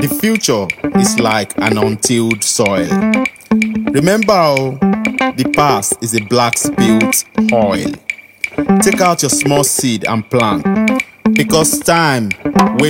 The future is like an untilled soil. Remember, the past is a black spilt oil. Take out your small seed and plant, because time